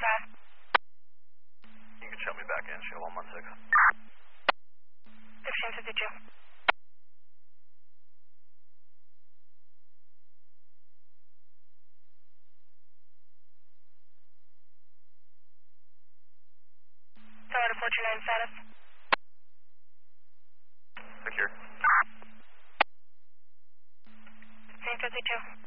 time. You can shut me back in, show 116. 1552. Toyota 429 status. Secure. 1552.